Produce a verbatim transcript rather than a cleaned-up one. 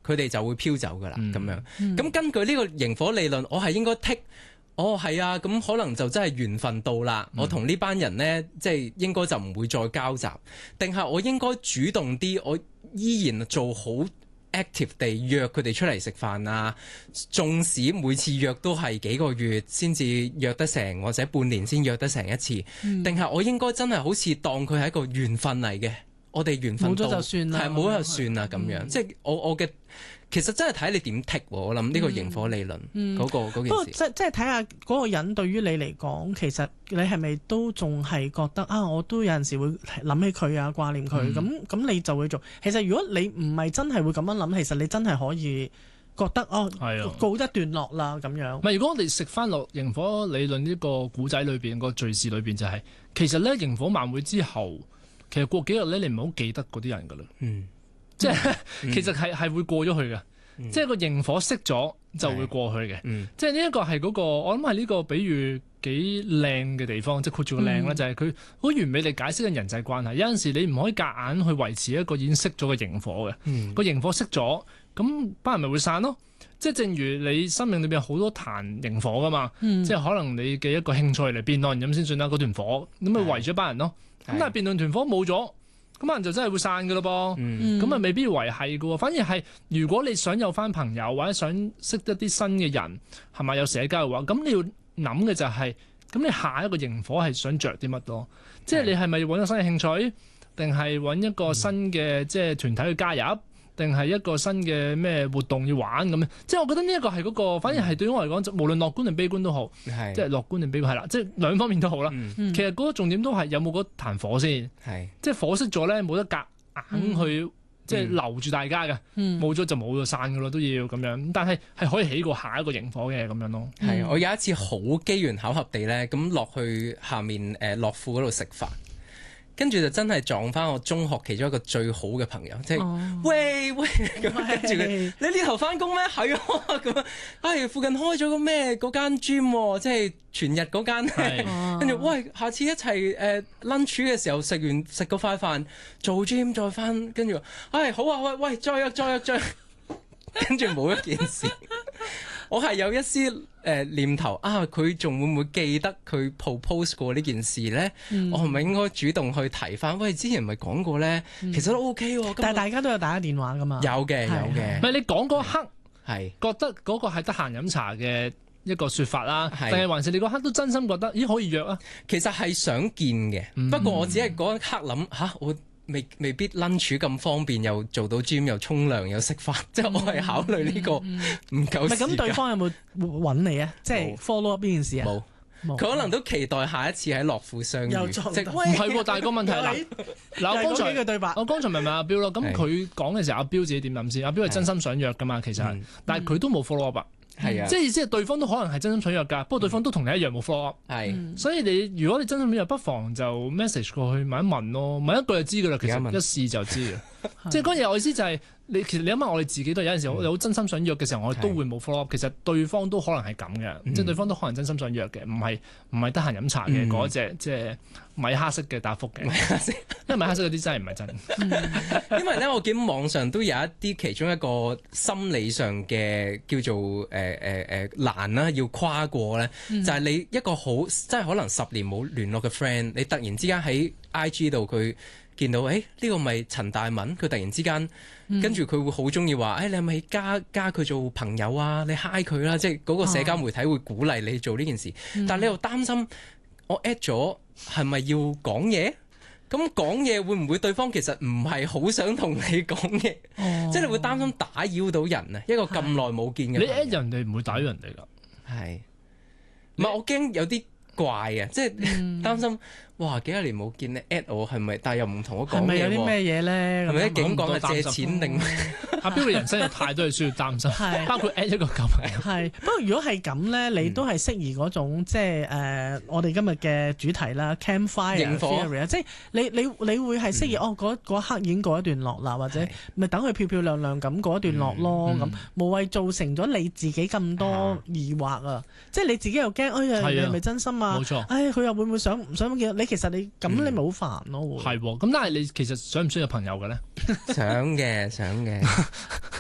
佢哋就會飄走噶啦咁樣。咁、 嗯、 根據呢個螢火理論，我係應該剔。哦，係啊，咁可能就真係緣分到啦。嗯、我同呢班人呢，即係應該就唔會再交集，定係我應該主動啲，我依然做好 active 地約佢哋出嚟食飯啊。縱使每次約都係幾個月先至約得成，或者半年先約得成一次，定係、嗯、我應該真係好似當佢係一個緣分嚟嘅。我哋緣分到冇咗就算啦， 係冇咗就算啦咁樣。嗯、即係我我嘅。其實真係睇你點剔喎，我諗呢個螢火理論嗰、嗯嗰個嗰件事。不過即即係睇下嗰個人對於你嚟講，其實你係咪都仲係覺得啊？我都有陣時會諗起佢啊，掛念佢咁咁，嗯、你就會做。其實如果你唔係真係會咁樣諗，其實你真係可以覺得哦， 的告一段落啦咁樣。 唔係，如果我哋食翻落螢火理論呢個古仔裏邊、個敘事裏邊、就係，就係其實咧螢火晚會之後，其實過幾日咧，你唔好記得嗰啲人噶啦。嗯。即係、嗯、其實係係會過咗去嘅，嗯、即係個螢火熄咗就會過去嘅。嗯、即係呢一個係嗰、嗰個，我諗係呢個比喻幾靚嘅地方，即係括住個靚啦，嗯、就係佢好完美地解釋緊人際關係。有陣時你唔可以夾硬去維持一個已經熄咗嘅螢火嘅，嗯、個螢火熄咗，咁班人咪會散咯。即係正如你生命裏邊有好多壇螢火噶嘛，嗯、即係可能你嘅一個興趣嚟辯論咁先算啦，嗰團火咁咪圍住一班人咯。咁的但係辯論團火冇咗。咁可能就真係會散噶咯噃，咁啊、嗯、未必維繫噶喎。反而係如果你想有翻朋友或者想識一啲新嘅人，係咪有社交嘅話，咁你要諗嘅就係、是，咁你下一個螢火係想着啲乜咯？即係你係咪揾個新嘅興趣，定係揾一個新嘅即係團體去加入？定係一個新嘅咩活動要玩咁樣，即係我覺得呢一個係嗰個，反而係對於我嚟講，就無論樂觀定悲觀都好，即係樂觀定悲觀係啦，即係兩方面都好啦。其實嗰個重點都係有冇嗰壇火先，即係火熄咗咧，冇得夾硬去即係留住大家嘅，冇咗就冇咗散噶咯，都要咁樣。但係係可以起過下一個螢火嘅咁樣咯。 係，我有一次好機緣巧合地咧，咁落去下面誒樂富嗰度食飯。跟住就真係撞翻我中學其中一個最好嘅朋友，即係、oh. 喂喂咁，跟住佢你呢頭翻工咩？係啊咁啊，唉附近開咗個咩嗰間 gym， 即係全日嗰間。跟住喂，下次一齊誒 lunch 嘅時候食完食個快飯做 gym 再翻，跟住唉好啊喂喂再約再約再約，跟住冇一件事。我係有一絲誒、呃、念頭啊，佢仲會唔會記得佢 propose 過呢件事咧？嗯、我係咪應該主動去提翻？喂，之前咪講過咧，嗯、其實都 OK 喎。但係大家都有打電話噶嘛？有嘅，有嘅。 唔係你講嗰刻係覺得嗰個係得閒飲茶嘅一個説法啦，定係還是你嗰刻都真心覺得咦可以約啊？ 其實係想見嘅，嗯、不過我只係嗰一刻諗吓我。未未必 lunch 咁方便，又做到 gym 又沖涼又食飯，即係我係考慮呢個唔夠時間。咁對方有冇揾你啊？即係 follow up 呢件事啊？冇，佢可能都期待下一次喺樂富相遇。又撞到，唔係喎，但係個問題嗱嗱，我剛才嘅對白， 我剛才咪問阿標咯。咁佢講嘅時候，阿標自己點諗先？阿標係真心想約噶嘛？其實，但係佢都冇 follow up。係啊，即係意思係對方都可能係真心想約㗎，不過對方都同你一樣冇 follow up。係，所以你如果你真心想約，不妨就 message 過去問一問咯，問一句就知㗎啦。其實一試就知嘅，即係嗰嘢我意思就係你其實你諗下，我哋自己都有陣時，我哋好真心想約嘅時候，我哋都會冇 follow up。其實對方都可能係咁嘅，即係對方都可能真心想約嘅，唔係唔係得閒飲茶嘅嗰隻即係米哈式嘅答覆嘅。因為米哈式嗰啲真係唔係真。 因為咧，我見網上都有一啲其中一個心理上嘅叫做誒誒誒難啦，要跨過咧，就係你一個好即係可能十年冇聯絡嘅 friend，你突然之間喺 I G 度佢見到，誒呢個咪陳大文，佢突然之間跟住佢會好中意話，誒你係咪加加佢做朋友啊？你 hi 佢啦，即係嗰個社交媒體會鼓勵你做呢件事，但係你又擔心我 at 咗係咪要講嘢？咁講嘢會唔會對方其實唔係好想同你講嘢？哦、即係你會擔心打擾到人啊！一個咁耐冇見嘅， 你 at 人哋唔會打擾人哋㗎， 係唔係？我驚有啲怪啊！即係擔心。哇！幾多年冇見你 at 我係咪？但係又唔同我講嘢喎。係咪有啲咩嘢咧？係咪啲警講係借錢定？ 阿標嘅人生有太多嘢需要擔心，包括 at 一個咁嘅。 係不過如果係咁咧，你都係適宜嗰種即係誒，我哋今日嘅主題啦 ，campfire theory 即係你你你會係適宜哦嗰嗰刻已經過一段落啦，或者咪等佢漂漂亮亮咁過一段落咯。咁無謂造成咗你自己咁多疑惑啊！即係你自己又驚，哎呀你係咪真心啊？ 冇錯。 哎佢又會唔會想唔想見你？其實你咁你咪好煩咯， 係喎。咁但係你其實想唔想有朋友嘅咧？ 想嘅，想嘅。